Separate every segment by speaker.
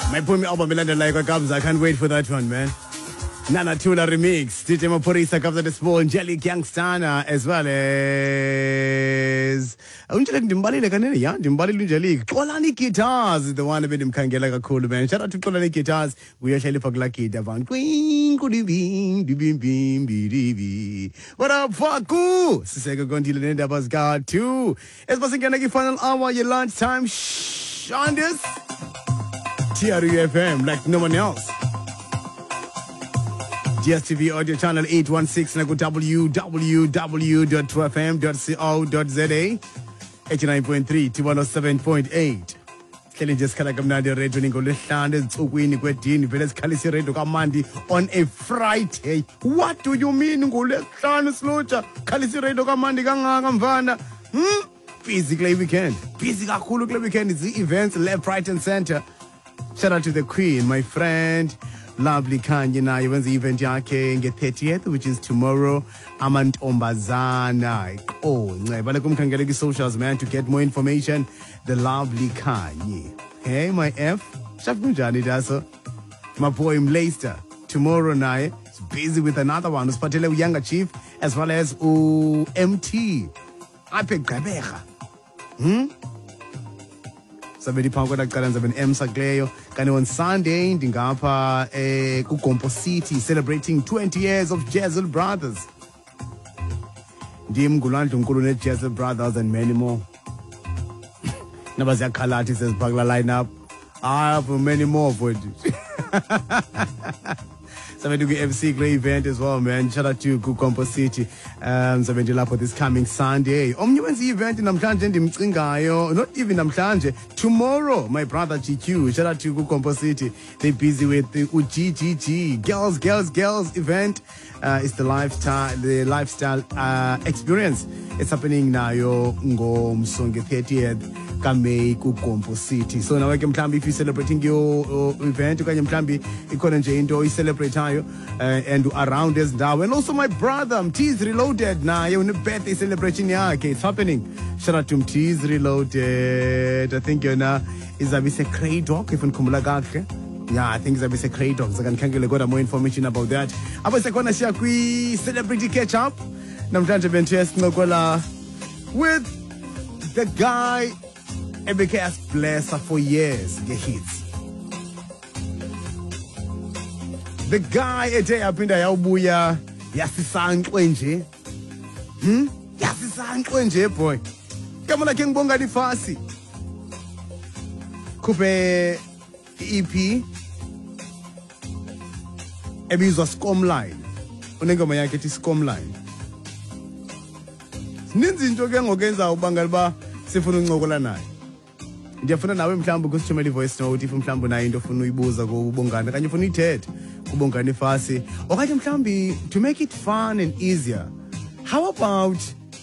Speaker 1: My Pumi album like a Gabs. I can't wait for that one, man. Nana Tula remix. DJ Maporisa comes at the small Jelly Gangstana as well as Unjalik Dimbali like an yeah, Dimbali Lunjalik. Kolani Guitars is the one with him can get like a cool man. Shout out to Kolani Guitars. We are Shelly Lucky Davan Queen Kudi Beam Bim Bim Bibi. What up, Faku? Sisega Gondil and Dabas God too. It's passing a final hour, your lunchtime. Shh on this. TRUFM like no one else. GSTV audio channel 816 nagu www.2fm.co.za 89.3 to 107.8 Challenges kala kamnandi radio ningolehlande ezitsukwini kwedini vele sikhalisa radio kamandi on a Friday. What do you mean ngolehlane slocha khalisa radio kamandi kangaka mfana? Busy kule weekend. Busy kakhulu kule weekend. It's the events left, right and center. Shout out to the Queen, my friend. Lovely Kanye na when's the event yakhe nge 30th, which is tomorrow. Amantombazana. Oh, ngceba kumkhangela ku socials man to get more information. The lovely Kanye. Hey my F. Shakunjani daso. My boy Mleister. Tomorrow night is busy with another one. Usiphathele Younger Chief as well as MT. Aphe Gqeberha. Sabedi phambi kodaqala ngizabe eMsakleyo kanti on Sunday ndingapha kuGompo City celebrating 20 years of Jezel Brothers. Ndim Ngulandlu Nkulu neJezel Brothers and many more. Nabaziyakhalati sezibhakla line up. I have many more for you. Sabedi ku-FC Grey event as well, man. Shout out to Gompo City. Sabedi lapho this coming Sunday. Omnye wenza event namhlanje ndimcingayo. Not even namhlanje. Tomorrow, my brother GQ. Shout out to Gompo City. They busy with the GGG Girls event. It's the lifestyle experience. It's happening now ngomsonge 30th kaMay kuGompo City. So now mhlambi if you celebrating your event okanye mhlambi ikhona nje into oyicelebrateayo and around this now. And also my brother Mthiz Reloaded naye une birthday celebration yakhe. It's happening. Shout out to Mthiz Reloaded. I think yona izabe ise Cray Dog if ngikhumbula kahle. Yeah, I think izabe ise Cray Dog. So can get more information about that. Aba sekhona siya kwi celebrity catch up. Namhlanje benthest ngokwala with the guy ebekhe blesser for years nge-hits. The guy ethe yaphinda yawubuya yasisanqwe nje. Yasisanqwe nje boy. Igama lakhe ngibongani Fasi. Khuphe EP ebizwa Scomline. Unengoma yakhe ethi Scomline. Ninzi into ke ngokenza ubangala ba sifuna uncokola naye. Ndiyafuna nawe mhlawumbe kusithumela ivoice note if mhlawumbe nayo into ofuna uyibuza kubongani kanye ufuna uyithethe kubongani Fasi okanye mhlawumbe to make it fun and easier. How about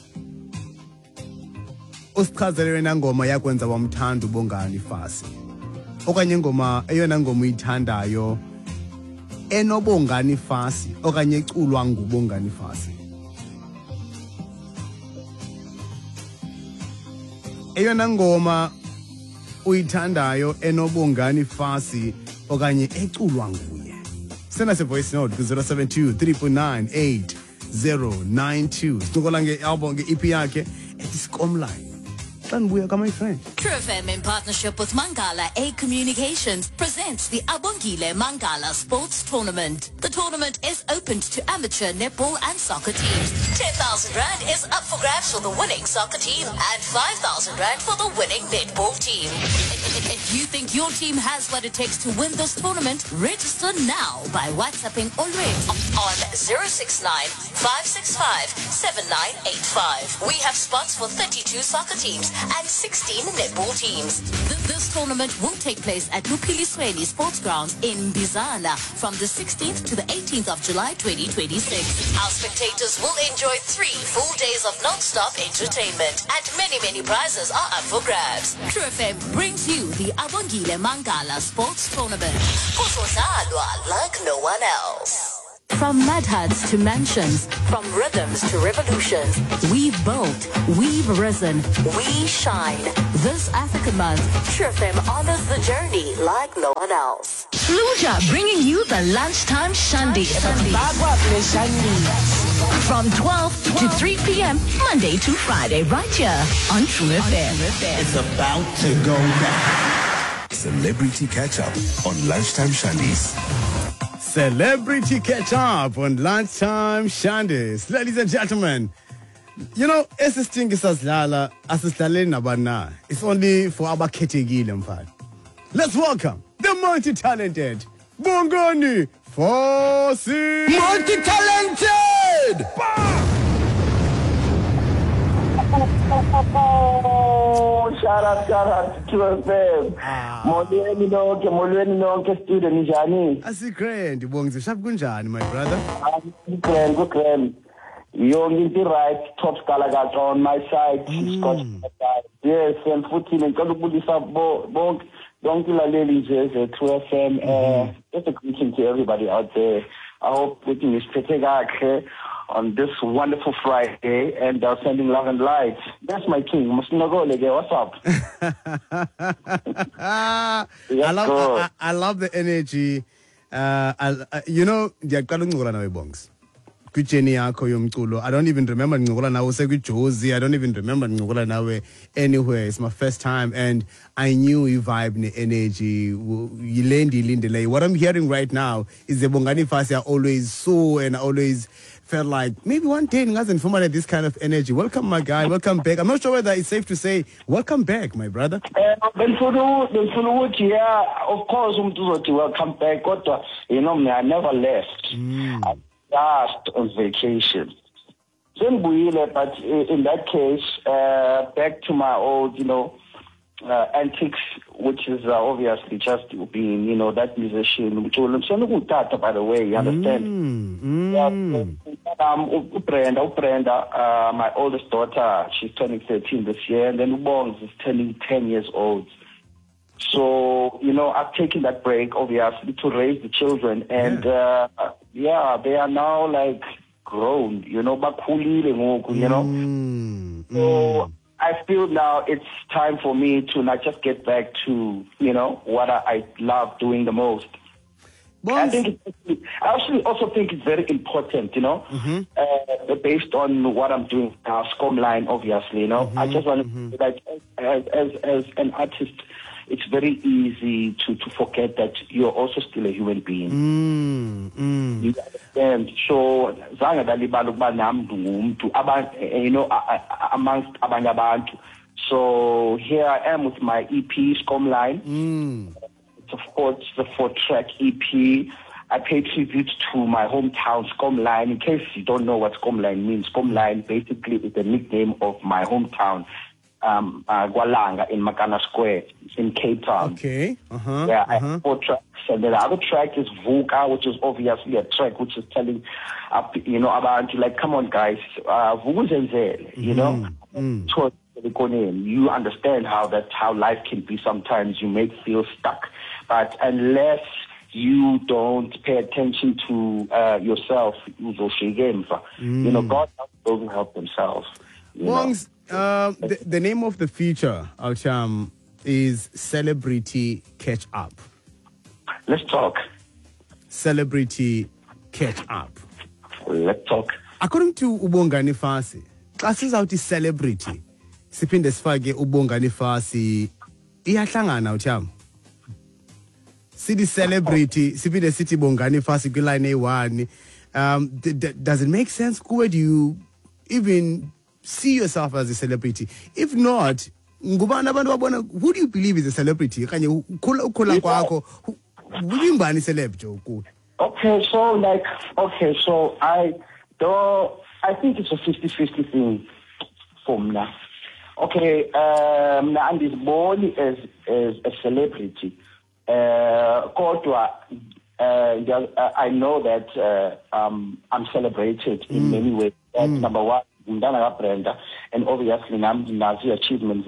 Speaker 1: usichazele wena ngoma yakwenza wamthanda ubongani Fasi okanye ngoma eyona ngoma uyithandayo enobongani Fasi okanye eculwa ngubongani Fasi. Eyona ngoma uyithandayo enobongani Fasi okanye eculwa nguye. Send us a voice note ku 072-349-8092. Sinokola nge-album nge-EP yakhe ethi Scomline. My friend.
Speaker 2: True FM in partnership with Mangala A Communications presents the Abongile Mangala Sports Tournament. The tournament is open to amateur netball and soccer teams. 10,000 Rand is up for grabs for the winning soccer team and 5,000 Rand for the winning netball team. If you think your team has what it takes to win this tournament, register now by WhatsApping already on 069-565-7985. We have spots for 32 soccer teams and 16 netball teams. This tournament will take place at Lupilisweni Sports Grounds in Bizana from the 16th to the 18th of July 2026. Our spectators will enjoy 3 full days of non-stop entertainment and many prizes are up for grabs. True FM brings you the Abongile Mangala Sports Tournament. Kuzodlalwa like no one else. From mud huts to mansions, from rhythms to revolutions, we've built, we've risen, we shine. This African month, True FM honors the journey like no one else. Fluja bringing you the lunchtime Shandi. From 12 to 3 p.m. Monday to Friday, right here on True FM.
Speaker 3: It's about to go down.
Speaker 4: Celebrity Catch Up on Lunchtime Shandis.
Speaker 1: Celebrity Catch Up on Lunchtime Shandis. Ladies and gentlemen, you know, esisting isasidlala asidlaleni nabana. It's only for abakhethekile mfana. Let's welcome the multi-talented Bongani Fosi.
Speaker 3: Multi-talented!
Speaker 5: Shout out to FM. Molweni nonke student njani?
Speaker 1: Asikrend Bongzi shap kunjani my brother?
Speaker 5: Good. Yonke into right, top skalagatsha on my side, Scotch on my side. Yes, and futhi ngicela ukubulisa bonke ilaleli nje True FM. Just a greeting to everybody out there. I hope that you ngisiphethe kahle on this wonderful Friday, and sending love and light. That's my king. Musinogolege, what's up?
Speaker 1: I love the energy. You know, ndiyaqala uncokola nawe Bongs. Kujeni yakho yomculo. I don't even remember ncokola nawe sekwiJozi. I don't even remember ncokola nawe anywhere. It's my first time, and I knew you vibe the energy. Yilendile. What I'm hearing right now is the Bongani Fosi are always so, and always felt like maybe one day hasn't formulated this kind of energy. Welcome, my guy. Welcome back. I'm not sure whether it's safe to say welcome back, my brother.
Speaker 5: Yeah, of course, welcome back. You know me, I never left. I just on vacation. But in that case, back to my old, antics, which is obviously just being, that musician. By the way, you understand? Brenda, my oldest daughter, she's turning 13 this year, and then Bongs is turning 10 years old. So, I've taken that break, obviously, to raise the children, and they are now like grown, bakhulile ngoku, So I feel now it's time for me to not just get back to, what I love doing the most. I actually also think it's very important, based on what I'm doing now, Scomline, obviously, I just want to, like, as an artist, it's very easy to forget that you're also still a human being. You understand? So, amongst abanye abantu. So here I am with my EP, Scomline. It's of course the 4-track EP. I pay tribute to my hometown, Scomline. In case you don't know what Scomline means, Scomline basically is the nickname of my hometown. Gwalanga in Makana Square in Cape Town.
Speaker 1: Okay.
Speaker 5: I have 4 tracks, and then the other track is Vuka, which is obviously a track which is telling, about like, come on guys, you understand how life can be sometimes. You may feel stuck, but unless you don't pay attention to yourself, God doesn't help themselves.
Speaker 1: Bongs, the name of the feature, Alcham, is Celebrity Catch Up.
Speaker 5: Let's talk.
Speaker 1: Celebrity Catch Up.
Speaker 5: Let's talk.
Speaker 1: According to Ubongani Fosi, classes out is celebrity. Siphinde sifake Ubongani Fosi iyahlangana Alcham. City celebrity, siphinde sithi Bongani Fosi kwiline A1. Does it make sense? Where do you even see yourself as a celebrity? If not, who do you believe is a celebrity? Okay, so I think it's a 50-50 thing for me. Okay, and is born as a celebrity. I know that I'm celebrated in many ways. That's number one. Brenda, and obviously Nazi achievements,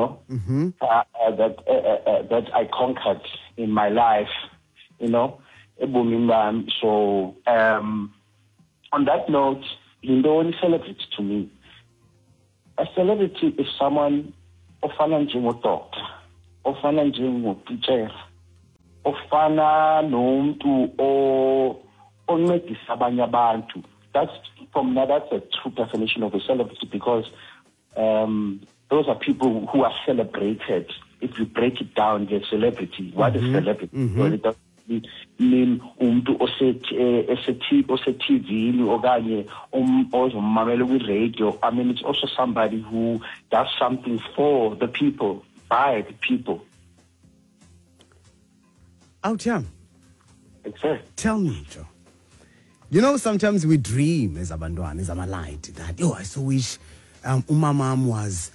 Speaker 1: that I conquered in my life,
Speaker 5: ebomini bami. So on that note, yintoni celebrity to me? A celebrity is someone ofana njengodoctor, ofana njengotitshere, ofana nomuntu oncedisa abanye abantu. That's a true definition of a celebrity, because those are people who are celebrated. If you break it down, the celebrity. What is celebrity? Well, it doesn't mean umuntu ose-TV okanye ozomamela kwi-radio. I mean, it's also somebody who does something for the people, by the people.
Speaker 1: Autyam,
Speaker 5: Exactly.
Speaker 1: tell me, Joe. You know, sometimes we dream as abantwana, as light, that, I so wish umamam was,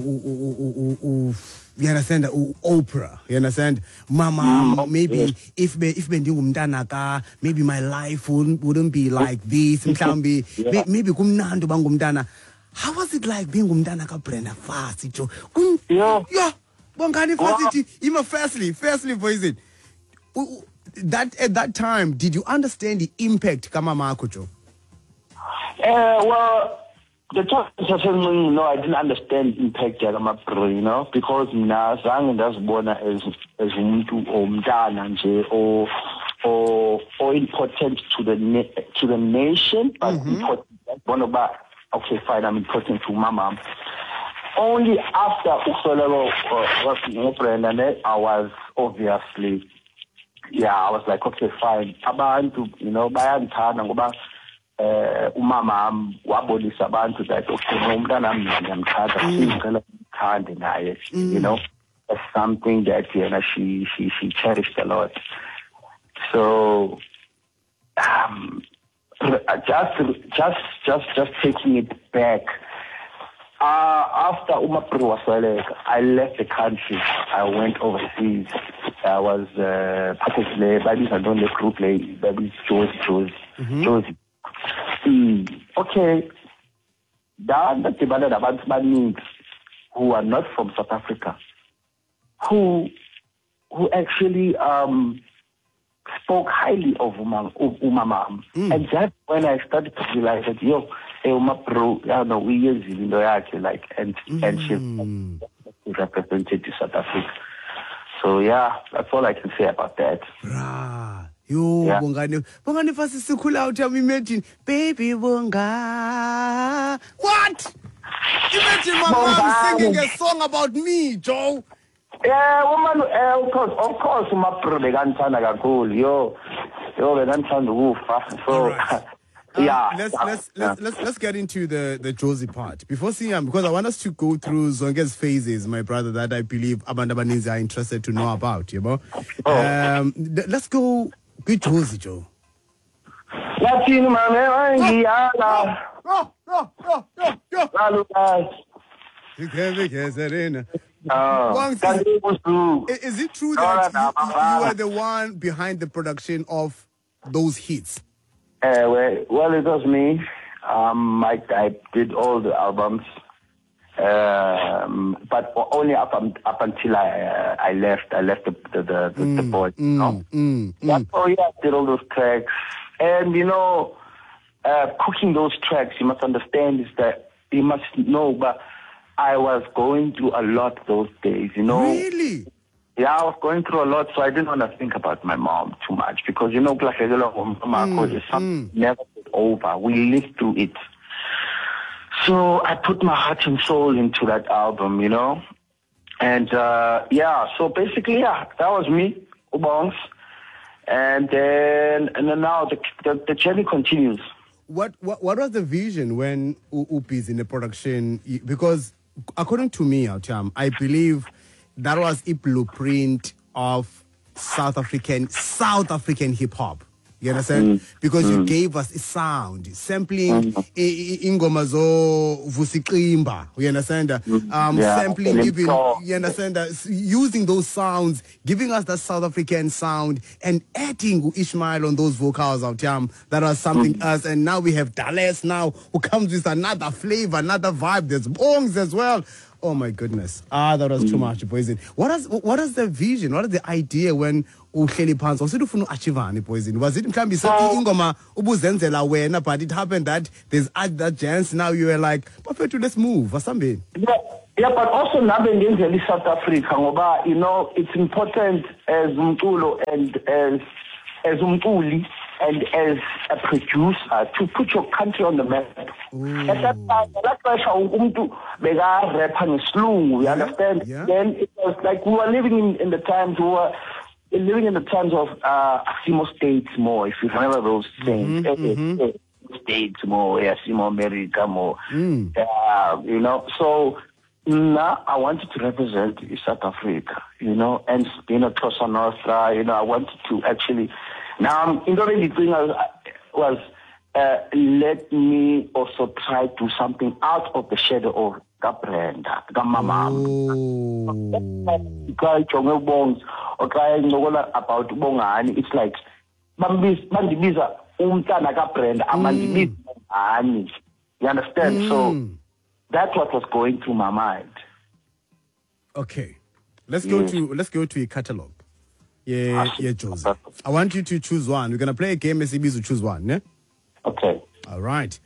Speaker 1: you understand, Oprah, you understand? Mama, maybe if ndingumntana ka, maybe my life wouldn't be like this. Maybe kumnandi bangumntana. How was it like being umntana ka Brenda Fassie, Joe? Yeah. Bongani Fassie, even firstly, voice it. That at that time, did you understand the impact kama mako, Joe?
Speaker 5: Well, the time I didn't understand impact ya because mina zange ndazibona as umuntu omntana nje or important to the nation, but important. Okay, fine, I'm important to my mom. Only after Brenda, I was obviously. Yeah, I was like, okay, fine. Abantu, bayandithanda ngoba umama wabonisa abantu that okay, umntana ngiyamthanda, ngicela ngithande naye, as something that she cherished a lot. So just taking it back. After Umapro was I left the country. I went overseas. I was part of the Babies and on the group Babies Josie. Okay. That's about abantu who are not from South Africa, who actually spoke highly of Umamam. And that's when I started to realize that Umapro, we use and she represented South Africa. So yeah, that's all I can say about that.
Speaker 1: Bongani Fassie sikhula out, imagine, baby Bonga. What? Imagine my mom singing a song about me, Joe.
Speaker 5: Yeah, woman, of course, Umapro beganthanda kakhulu. Beganthanda ukufa. So yeah.
Speaker 1: Let's get into the Josie part before seeing because I want us to go through Zonge's phases, my brother, that I believe abantu abaninzi are interested to know about. Let's go with Josie, Joe.
Speaker 5: Latin
Speaker 1: Is it true that you are the one behind the production of those hits?
Speaker 5: Well, it was me. I did all the albums, but only up until I left. I left the board. So yeah, I did all those tracks, and cooking those tracks. You must understand is that you must know, but I was going through a lot those days.
Speaker 1: Really?
Speaker 5: Yeah, I was going through a lot, so I didn't want to think about my mom too much because is something never get over. We lived through it. So I put my heart and soul into that album, And so basically, that was me, Ubongs. And then now the journey continues.
Speaker 1: What was the vision when Upi's in the production? Because according to me, Autyam, I believe that was a blueprint of South African hip hop. You understand? Because you gave us a sound, sampling ingoma zo vusikimba. You understand? Sampling even, you understand? Using those sounds, giving us that South African sound, and adding Ishmael on those vocals out that was something else. And now we have Dallas now, who comes with another flavor, another vibe. There's bongs as well. Oh my goodness. That was too much, Poison. What is the vision? What is the idea when uhleli phansi usithi ufuna uachievani, Poison? Was it mhlambi sathi ingoma ubuzenzela wena, but it happened that there's that chance now you were like, perfect, let's move or something?
Speaker 5: Yeah, but also nabe ngenzela South Africa ngoba you know it's important as umculo and as umculi and as a producer to put your country on the map. At that time, that pressure umuntu beka rapper ngesilungu, you understand?
Speaker 1: Yeah.
Speaker 5: Then it was like we were living in the times of Simo States more, if you remember those things. States more, yeah, Simo America more. You know, so now I wanted to represent South Africa, you know, and Cosa Nostra, you know, I wanted to actually. Now, the only thing was let me also try to do something out of the shadow of Brenda, Mama. About Bongani, it's like Bandibiza Umtana Brenda, Amandibizani. You understand? So that's what was going through my mind.
Speaker 1: Okay, let's go to a catalog. Yeah, Joseph. I want you to choose one. We're gonna play a game. SCB to choose one. Yeah.
Speaker 5: Okay.
Speaker 1: All right.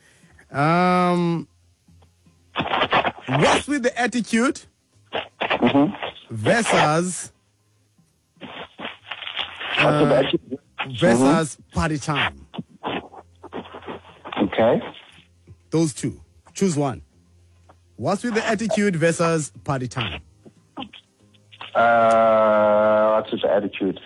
Speaker 1: What's with the attitude versus versus party time?
Speaker 5: Okay.
Speaker 1: Those two. Choose one. What's with the attitude versus party time?
Speaker 5: What's with the attitude?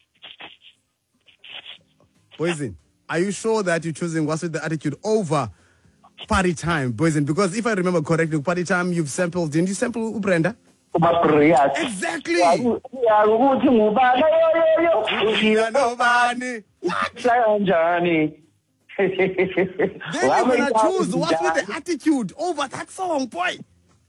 Speaker 1: Poison, are you sure that you're choosing What's with the attitude over party time, Poison? Because if I remember correctly, party time you've sampled. Didn't you sample Ubrenda? Exactly. Then you're gonna choose What's with the attitude over that song, boy.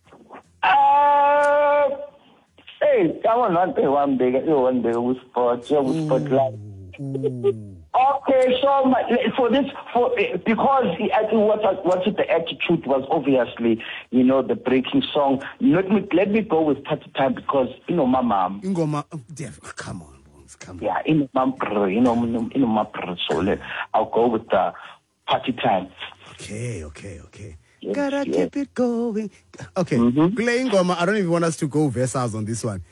Speaker 5: Hey, come on, one day we spotlight. Okay, so because I think what the attitude was obviously, you know, the breaking song. Let me go with Party Time because you know my mom.
Speaker 1: Come on, Bones, come on.
Speaker 5: Yeah, in my so I'll go with the Party Time.
Speaker 1: Okay.
Speaker 5: Yes,
Speaker 1: Gotta keep it going. Okay, playing Goma. I don't even want us to go verses on this one.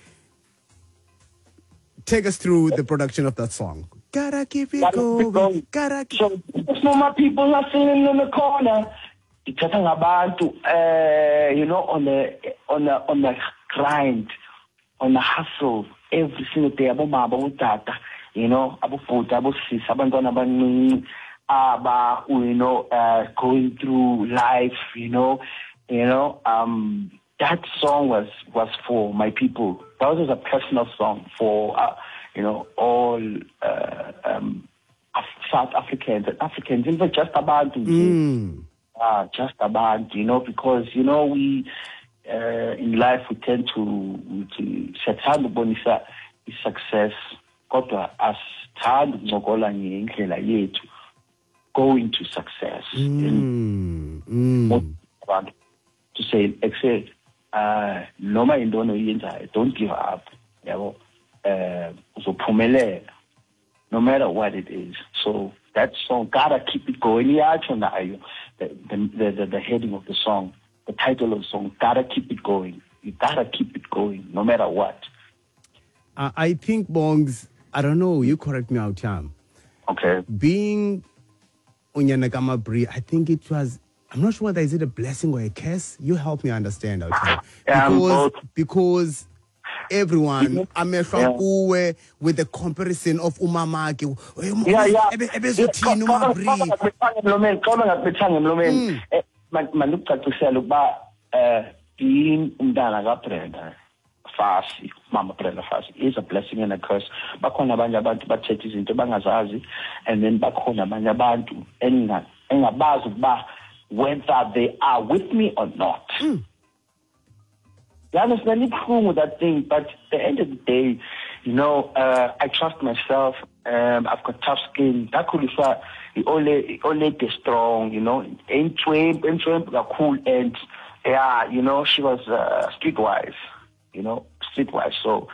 Speaker 1: Take us through the production of that song. Gotta keep it going. Gotta keep.
Speaker 5: So, some of my people are sitting in the corner. It's about you know, on the grind, on the hustle every single day. You know, you know, going through life, you know, that song was for my people. That was a personal song for, you know, all South Africans and Africans, even just about, just about, you know, because, you know, we, in life, we tend to set bonisa success, kodwa asithanda ngokola ngendlela yethu going to success. To say, except, noma indono yenzayo, don't give up. Yabo, uzophumelela, no matter what it is. So that song, gotta keep it going. The heading of the song, the title of the song, gotta keep it going. You gotta keep it going, no matter what.
Speaker 1: I think, Bongs, I don't know, you correct me out, Tam.
Speaker 5: Okay.
Speaker 1: Being Unyanagama Bri, I think it was, I'm not sure whether is it a blessing or a curse. You help me understand out here. Because everyone, I'm with the comparison of Umamaki.
Speaker 5: Being Fasi, Mama Brenda Fasi is a blessing and a curse. Bakhona abanye abantu bathethe izinto bangazazi, and then bakhona abanye abantu engabazi ukuba whether they are with me or not. You understand? It's wrong with that thing, but at the end of the day, you know, I trust myself. I've got tough skin. That could be only strong, you know. Ain't cool and Yeah, you know, she was streetwise, you know, streetwise. So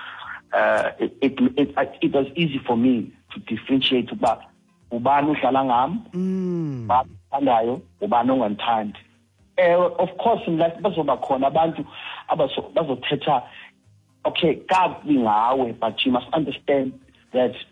Speaker 5: it was easy for me to differentiate about ubani uhlala ngami, bathandayo, ubani ongandithandi. Of course, like bazoba khona abantu bazothetha, okay, kabi ngawe, but you must understand that